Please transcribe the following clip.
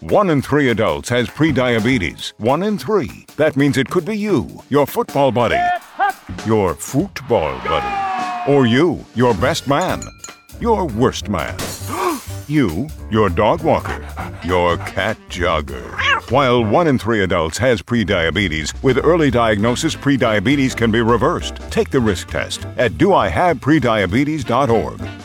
1 in 3 adults has prediabetes. 1 in 3. That means it could be you, your football buddy, your football buddy, or you, your best man, your worst man, you, your dog walker, your cat jogger. While 1 in 3 adults has prediabetes, with early diagnosis, prediabetes can be reversed. Take the risk test at doihaveprediabetes.org.